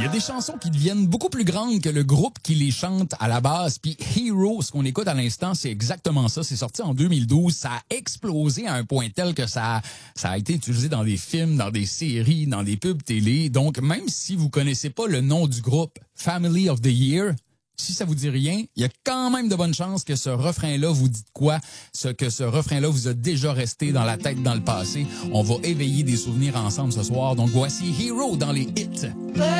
Il y a des chansons qui deviennent beaucoup plus grandes que le groupe qui les chante à la base. Puis Hero, ce qu'on écoute à l'instant, c'est exactement ça. C'est sorti en 2012. Ça a explosé à un point tel que ça a été utilisé dans des films, dans des séries, dans des pubs télé. Donc, même si vous connaissez pas le nom du groupe Family of the Year, si ça vous dit rien, il y a quand même de bonnes chances que ce refrain-là vous dit quoi, que ce refrain-là vous a déjà resté dans la tête dans le passé. On va éveiller des souvenirs ensemble ce soir. Donc, voici Hero dans les hits.